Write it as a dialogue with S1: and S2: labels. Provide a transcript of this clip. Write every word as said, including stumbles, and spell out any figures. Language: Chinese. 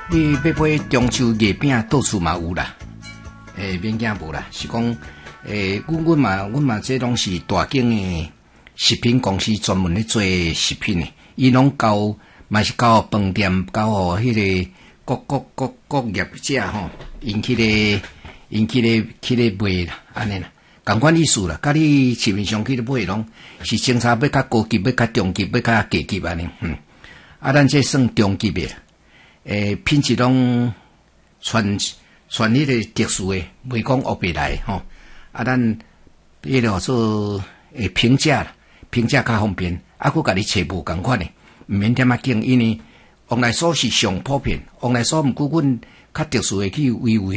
S1: 你要买中秋月饼，到处嘛有啦。诶、欸，免惊无啦，是讲诶，阮阮嘛，阮嘛，这拢是大间诶食品公司专门咧做食品诶，伊拢交嘛是交饭店，交互迄个各各各各业者吼，因去咧，因去咧去咧卖啦，安尼啦，共款意思啦。甲你市面上去咧买拢是清茶要较高级，要较中级，要较低级安尼，嗯，啊，咱这算中级诶。诶，品质拢传传迄个特殊诶，袂讲乌白来吼。啊，咱迄个做诶评价啦，评价较方便。啊，佮甲你找无共款诶，毋免点啊紧，因为往来所是上普遍，往来所毋过阮较特殊诶去维护。